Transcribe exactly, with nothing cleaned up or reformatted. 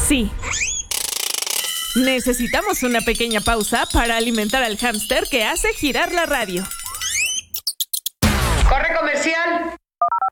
Sí. Necesitamos una pequeña pausa para alimentar al hámster que hace girar la radio. ¡Corre, comercial!